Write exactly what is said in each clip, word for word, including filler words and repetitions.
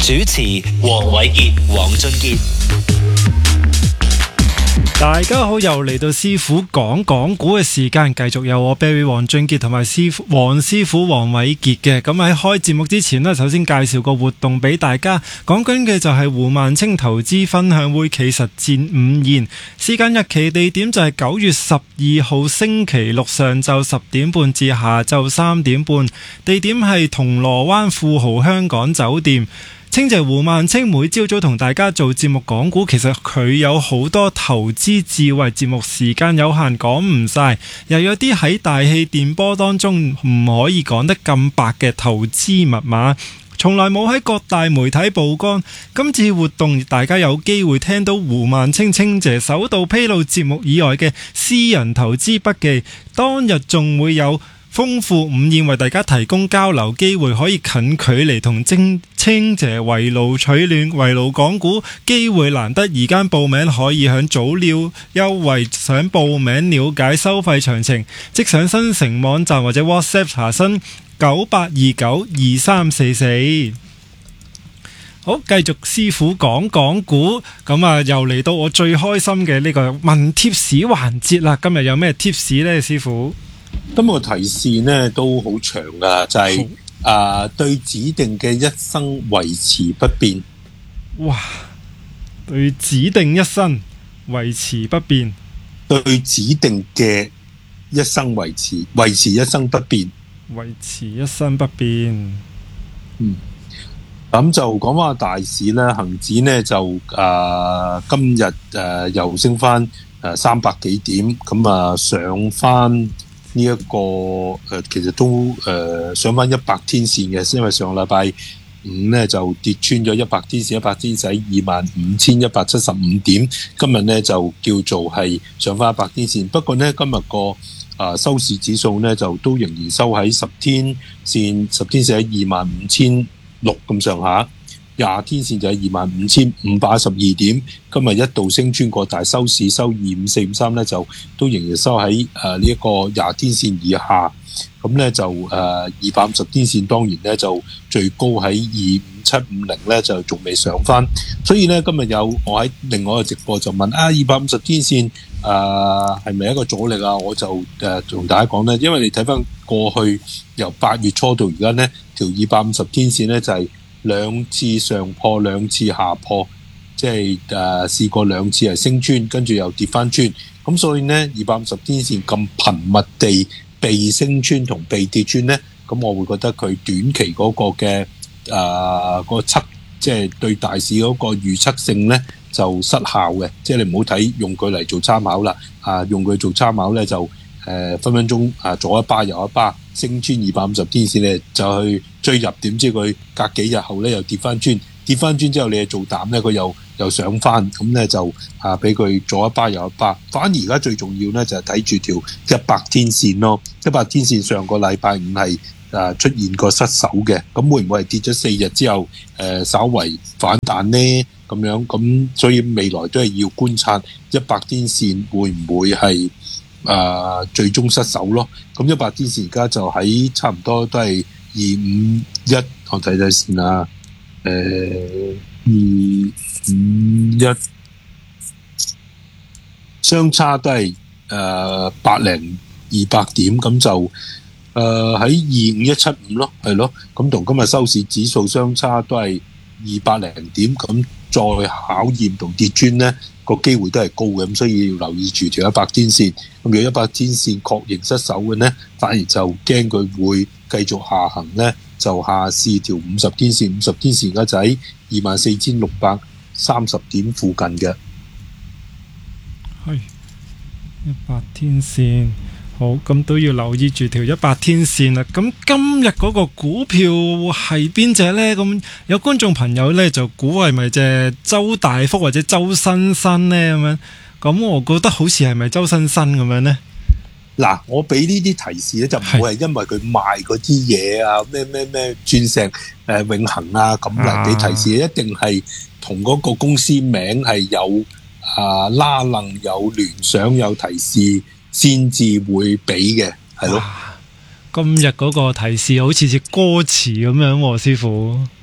主持黃偉傑、黃俊傑。 大家好，又嚟到師傅講講股嘅時間，繼續有我 Barry 黃俊傑同埋師傅黃師傅黃偉傑嘅。咁喺開節目之前呢，首先介紹個活動俾大家，講緊嘅就係胡萬清投資分享會暨實戰午宴，時間日期地點就係九月十二號星期六上晝十點半至下晝三點半，地點係銅鑼灣富豪香港酒店。清謝胡萬清每朝早同大家做節目講股，其實佢有好多投資智慧，節目時間有限講唔晒，又有啲喺大氣電波當中唔可以講得咁白嘅投資密碼，從來冇喺各大媒體曝光。今次活動大家有機會聽到胡萬清清謝首度披露節目以外嘅私人投資筆記，當日仲會有豐富午宴為大家提供交流機會，可以近距離同清清姐圍爐取暖、圍爐講股，機會難得。而家報名可以響早鳥優惠，想報名了解收費詳情，即上新城網站或者 WhatsApp 查詢九八二九二三四四。好，繼續師傅講講股，咁啊又嚟到我最開心嘅呢個問貼士環節啦。今日有咩貼士呢，師傅？ 今日提示呢都好長噶，就係、是、啊、呃、對指定嘅一生維持不變。 哇！對指定一生維持不變， 對指定嘅一生維持維持一生不變， 維持一生不變。 嗯，咁就講翻個大市咧，恒指呢就啊、呃、今日誒、呃、又升翻誒三百幾點，咁啊上翻。呢、這、一個誒、呃，其實都誒、呃、上翻一百天線嘅，因為上個禮拜五咧就跌穿咗一百天線，一百天線二萬五千一百七十五點。今日咧就叫做係上翻一百天線，不過咧今日個啊收市指數咧就都仍然收喺十天線，十天線喺二萬五千六咁上下。廿天線就係二萬五千五百一十二點，今日一度升穿過，大收市收二五四五三咧，就都仍然收喺誒呢一個廿天線以下。咁咧就誒二百五十天線當然咧就最高喺二五七五零咧，就仲未上翻。所以咧今日有我喺另外一個直播就問啊，二百五十天線誒係咪一個阻力啊？我就誒同、呃、大家講咧，因為你睇翻過去由八月初到而家咧，條二百五十天線咧就係、是。兩次上破，兩次下破，即係誒試過兩次係升穿，跟住又跌翻穿。咁所以呢，二百五十天線咁頻密地被升穿同被跌穿呢，咁我會覺得佢短期嗰個嘅誒、呃嗰個測，即係對大市嗰個預測性呢就失效嘅。即係你唔好睇用佢嚟做參考啦，啊用佢做參考呢就誒、呃、分分鐘啊左一巴右一巴。升穿二百五十天線咧，就去追入，點知佢隔幾日後咧又跌翻穿，跌翻穿之後你係做膽咧，佢又又上翻，咁咧就啊俾佢左一巴右一巴。反而而家最重要咧就係睇住條一百天線咯，一百天線上個禮拜五係啊出現過失守嘅，咁會唔會係跌咗四日之後誒、啊、稍為反彈呢？咁樣咁，所以未來都係要觀察一百天線會唔會係。誒、呃、最終失守咯，咁一百天線而家就喺差唔多都係二五一，我睇睇先啊，誒二五一，相差都係誒百零二百點，咁就誒喺二五一七五咯，係咯，咁同今日收市指數相差都係二百零點，咁再考驗同跌穿咧。個機會都係高嘅，咁所以要留意住條一百天線。咁如果一百天線確認失守嘅呢，反而就驚佢會繼續下行呢，就下試條五十天線。五十天線而家就喺二萬四千六百三十點附近嘅。 係一百天線，好，咁都要留意住條一百天線啦。咁今日嗰個股票係邊隻呢？咁有觀眾朋友呢就估係咪隻周大福或者周生生呢？咁樣，咁我覺得好似係咪周生生咁樣呢？ 嗱，我俾呢啲提示咧，就唔會係因為佢賣嗰啲嘢啊，咩咩咩鑽石誒、呃、永恆啊咁嚟俾提示，啊、一定係同嗰個公司名係有啊拉楞、有聯想、有提示。先至會俾嘅，係咯。 今日嗰個提示好似似歌詞咁樣喎，師傅。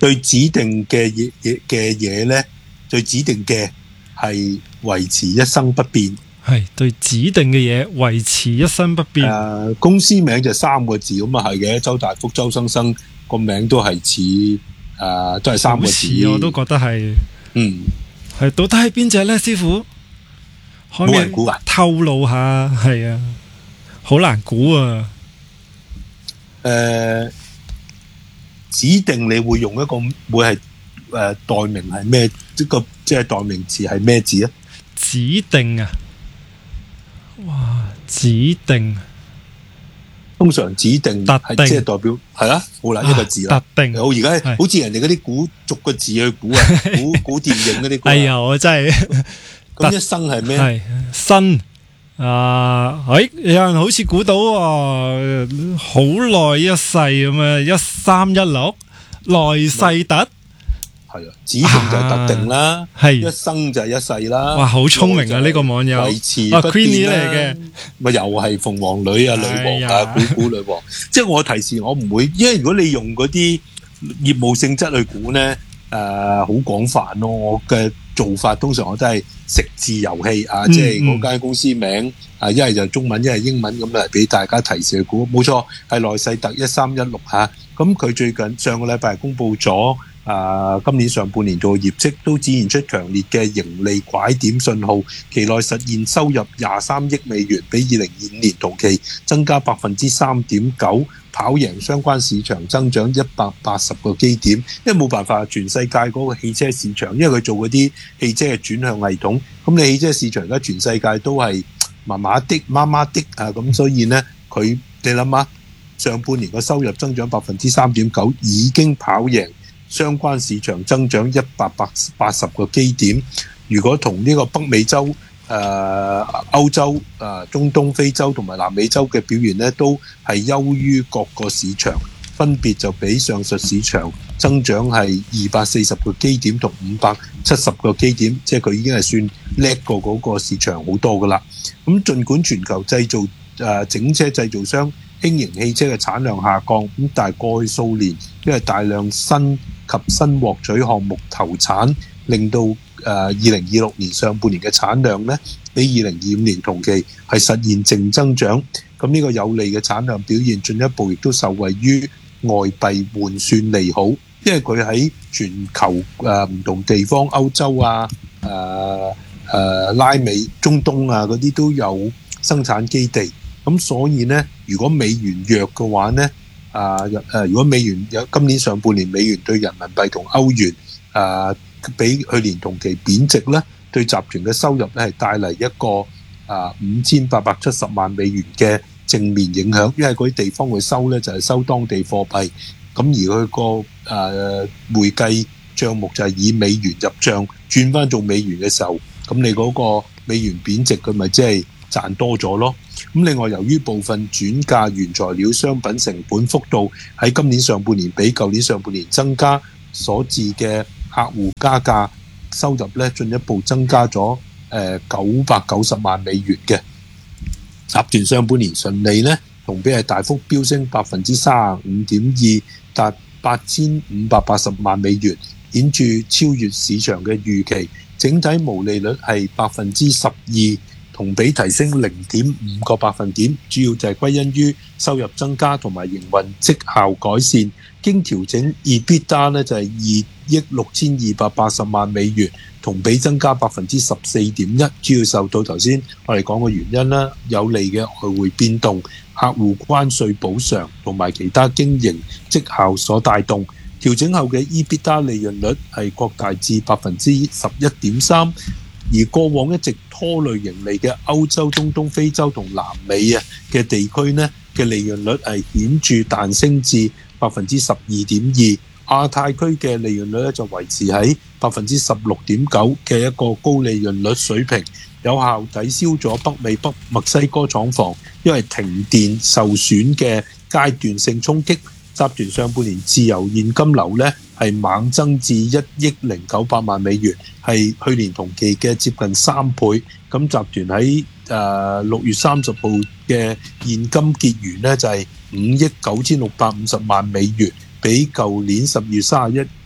對指定嘅嘢嘅嘢咧，對指定嘅係維持一生不變。 係對指定嘅嘢維持一生不變。 誒、呃，公司名就三個字咁啊，係嘅。周大福、周生生個名都係似誒，都係三個字。 我都覺得係。 嗯， 係到底係邊隻咧，師傅？ 冇人估啊！ 透露下，係啊，好難估啊。 誒、呃，指定你會用一個會係誒、呃、代名係咩？即個即係代名詞係咩字啊？ 指定啊！哇！指定， 通常指定係即係代表係啦，好啦，一個字啦。 特定， 好而家好似人哋嗰啲估逐個字去估啊，估估電影嗰啲。 哎呀，我真係咁一生係咩？ 係生啊！哎，有人好似估到啊，好耐一世咁啊，一三一六內世特。 係啊，指定就係特定啦，係、啊、一生就係一世啦。 哇，好聰明啊！呢、這個網友， 維持不變啦。嚟嘅，咪又係鳳凰女啊、女王啊、估估女王。即係我提示我唔會，因為如果你用嗰啲業務性質去估咧，誒、呃，好廣泛咯。我嘅做法通常我都係食字遊戲啊，嗯、即係嗰間公司名啊，一係就中文，一係英文咁嚟俾大家提示去估。冇錯，係內世特一三一六吓。咁佢最近上個禮拜公布咗。啊！今年上半年度嘅業績都展現出強烈嘅盈利拐點信號，期內實現收入廿三億美元，比二零二五年同期增加百分之三點九，跑贏相關市場增長一百八十個基點。因為冇辦法，全世界嗰個汽車市場，因為佢做嗰啲汽車嘅轉向系統，咁你汽車市場而家全世界都係麻麻的、麻麻的啊，咁所以呢，佢你諗下，上半年嘅收入增長百分之三點九，已經跑贏相關市場增長一百八十個基點。如果同呢個北美洲、誒、呃、歐洲、誒、呃、中東、非洲同埋南美洲嘅表現呢，都係優於各個市場，分別就比上述市場增長係二百四十個基點同五百七十個基點，即係佢已經係算叻過嗰個市場好多噶啦。咁儘管全球製造誒、呃、整車製造商輕型汽車嘅產量下降，咁但係過去數年因為大量新及新獲取項目投產，令到誒二零二六年上半年嘅產量咧，比二零二五年同期係實現正增長。咁呢個有利嘅產量表現，進一步亦都受惠於外幣換算利好，因為佢喺全球誒唔同地方，歐洲啊、誒、呃、誒、呃、拉美、中東啊嗰啲都有生產基地。咁所以呢，如果美元弱嘅話呢，啊誒，如果美元有今年上半年美元對人民幣同歐元啊比去年同期貶值呢，對集團嘅收入咧係帶嚟一個啊五千八百七十萬美元嘅正面影響，因為嗰啲地方會收呢就係收當地貨幣，咁而佢個誒會計帳目就係以美元入帳，轉翻做美元嘅時候，咁你嗰個美元貶值佢咪即係賺多咗咯。咁另外，由於部分轉嫁原材料商品成本幅度喺今年上半年比舊年上半年增加所致嘅客戶加價收入咧，進一步增加咗誒九百九十萬美元嘅。集團上半年純利咧，同比係大幅飆升百分之三十五點二，達八千五百八十萬美元，顯著超越市場嘅預期。整體毛利率係百分之十二。同比提升零點五個百分點，主要就係歸因於收入增加同埋營運績效改善。經調整 EBITDA 咧就係二億六千二百八十萬美元，同比增加百分之十四點一，主要受到頭先我哋講嘅原因啦，有利嘅外匯變動、客戶關稅補償同埋其他經營績效所帶動。調整後嘅 EBITDA 利潤率係擴大至百分之十一點三。而過往一直拖累盈利嘅歐洲、中東、非洲同南美啊嘅地區呢嘅利潤率係顯著彈升至百分之十二點二，亞太區嘅利潤率咧就維持喺百分之十六點九嘅一個高利潤率水平，有效抵消咗北美、北墨西哥廠房因為停電受損嘅階段性衝擊。集團上半年自由現金流咧係猛增至一億零九百萬美元，係去年同期嘅接近三倍。咁集團喺誒六月三十號嘅現金結餘咧就係五億九千六百五十萬美元，比舊年十月三十一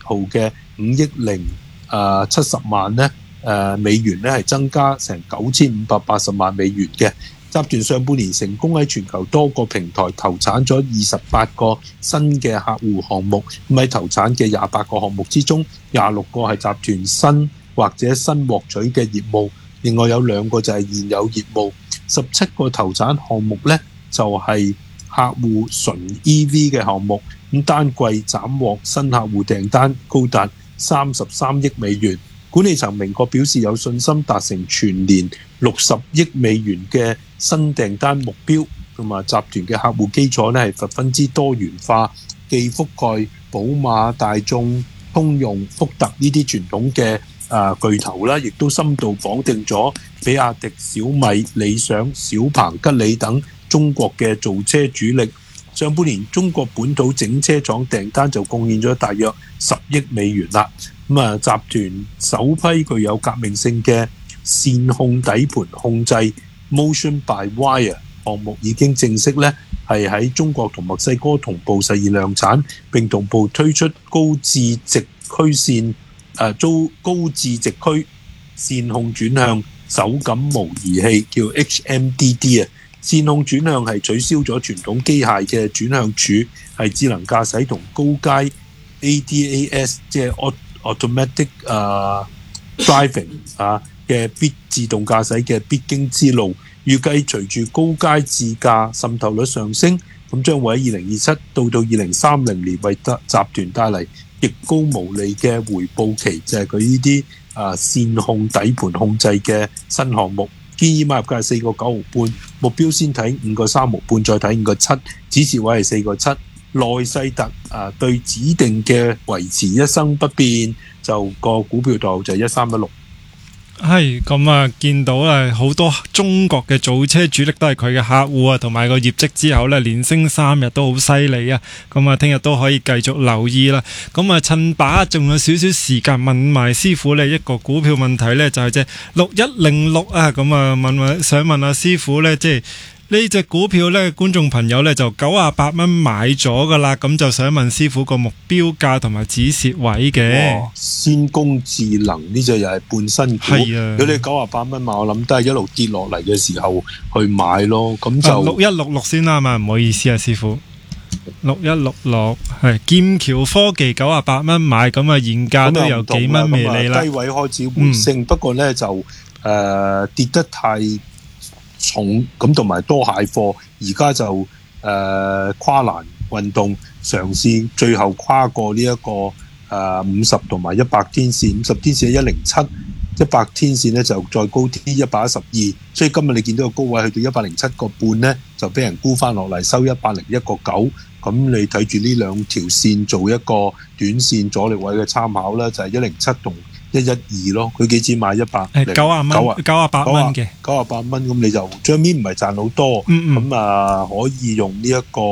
號嘅五億零誒七十萬咧誒、呃、美元咧係增加成九千五百八十萬美元嘅。集團上半年成功喺全球多個平台投產咗二十八個新嘅客戶項目，咁喺投產嘅廿八個項目之中，廿六個係集團新或者新獲取嘅業務，另外有兩個就係現有業務。十七個投產項目呢，就係客戶純 E V 嘅項目，咁單季斬獲新客戶訂單高達三十三億美元。管理層明確表示有信心達成全年六十億美元嘅新訂單目標，同埋集團嘅客戶基礎呢係十分之多元化，既覆蓋寶馬、大眾、通用、福特呢啲傳統嘅啊巨頭啦，亦都深度綁定咗比亞迪、小米、理想、小鵬、吉利等中國嘅造車主力。上半年中國本土整車廠訂單就貢獻咗大約十億美元啦。咁啊，集團首批具有革命性嘅線控底盤控制 Motion by Wire 項目已經正式咧係喺中國同墨西哥同步實現量產，並同步推出高智直驅線誒遭高智直驅線控轉向手感模擬器，叫 H M D D 啊。線控轉向係取消咗傳統機械嘅轉向柱，係智能駕駛同高階 A D A S 即係 Automatic 誒 Driving 啊嘅必自動駕駛嘅必經之路。預計隨住高階智駕滲透率上升，咁將會喺二零二七到到二零三零年為集團帶嚟極高毛利嘅回報期，就係佢呢啲啊線控底盤控制嘅新項目。建議買入價係四個九毫半，目標先睇五個三毫半，再睇五個七，指示位係四個七。內世特啊對指定嘅維持一生不變，就個股票代號就係一三一六。 係咁啊，見到啊好多中國嘅造車主力都係佢嘅客戶啊，同埋個業績之後呢，連升三日都好犀利啊！咁啊，聽日都可以繼續留意啦。咁啊，趁把仲有少少時間問埋師傅呢一個股票問題呢，就係隻六一零六啊。咁啊，問問想問下師傅呢，即係呢隻股票呢，觀眾朋友呢就九啊八蚊買咗噶啦，咁就想問師傅個目標價同埋止蝕位嘅。 先攻智能呢隻又係半新股，如果你九啊八蚊買，我諗都係一路跌落嚟嘅時候去買咯。咁就六一六六先啦嘛，唔好意思啊，師傅。六一六六係劍橋科技九啊八蚊買，咁啊現價都有幾蚊微利啦。 低位開始回升，嗯、不過呢就誒、呃、跌得太重，咁同埋多蟹貨，而家就誒、呃、跨欄運動嘗試最後跨過呢、這、一個誒五十同埋一百天線，五十天線係一零七，一百天線咧就再高啲一百一十二，所以今日你見到個高位去到一百零七個半咧，就俾人沽翻落嚟收一百零一個九，咁你睇住呢兩條線做一個短線阻力位嘅參考啦，就係一零七同一一二咯，佢幾錢買一百？ 係九啊蚊，九啊八蚊嘅， 九啊八蚊，咁你就帳面唔係賺好多，咁、嗯嗯、啊可以用呢、這、一個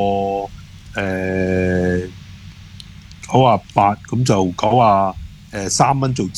誒九啊八，咁就九啊誒三蚊做。